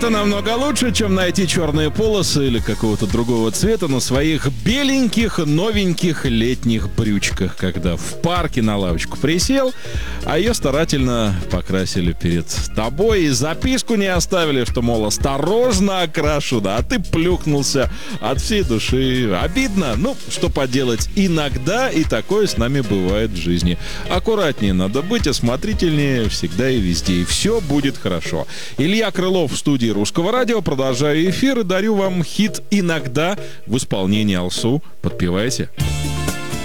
Это намного лучше, чем найти черные полосы или какого-то другого цвета на своих беленьких, новеньких летних брючках, когда в парке на лавочку присел, а ее старательно покрасили перед тобой и записку не оставили, что, мол, осторожно окрашу, да, а ты плюхнулся от всей души. Обидно? Ну, что поделать, иногда и такое с нами бывает в жизни. Аккуратнее надо быть, осмотрительнее всегда и везде, и все будет хорошо. Илья Крылов в студии Русского радио. Продолжаю эфир и дарю вам хит «Иногда» в исполнении Алсу. Подпевайте.